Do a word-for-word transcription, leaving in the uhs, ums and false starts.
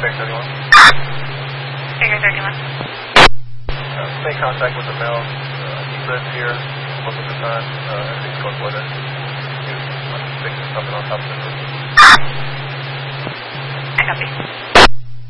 Figure thirty-one. Figure thirty-one. Uh, make contact with the male. Uh, he lives here most of the time. Uh, everything's going with it. He was like, fixing something on top of the roof. I copy.